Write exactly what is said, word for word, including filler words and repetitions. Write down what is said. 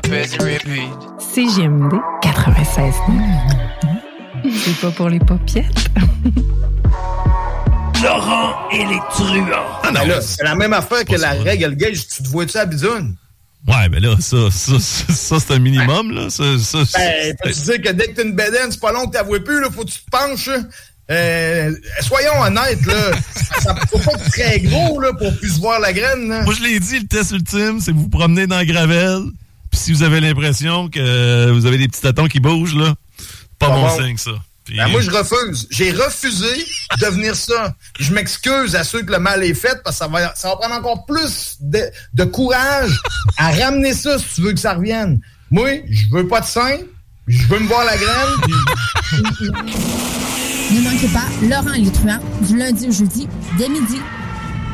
Press and repeat. C G M D quatre-vingt-seize neuf. C'est pas pour les paupiètes. Laurent et les truands. Ah non, là, c'est la même affaire que la règle gage. Tu te vois-tu à bidoune? Ouais, mais là, ça, ça, ça, ça c'est un minimum, là. Ça, ça, ben, peux-tu dire que dès que t'as une bédaine, c'est pas long que t'avoues plus, là, faut que tu te penches, euh, soyons honnêtes, là. Ça faut pas être très gros, là, pour puisse voir la graine, là. Moi, je l'ai dit, le test ultime, c'est que vous vous promenez dans la gravelle, puis si vous avez l'impression que vous avez des petits tâtons qui bougent, là, pas bon, bon signe, ça. Puis, ben, moi, je refuse. J'ai refusé de devenir ça. Je m'excuse à ceux que le mal est fait parce que ça va, ça va prendre encore plus de, de courage à ramener ça si tu veux que ça revienne. Moi, je veux pas de sein. Je veux me voir la graine. Puis... Ne manquez pas Laurent et les truands du lundi au jeudi dès midi.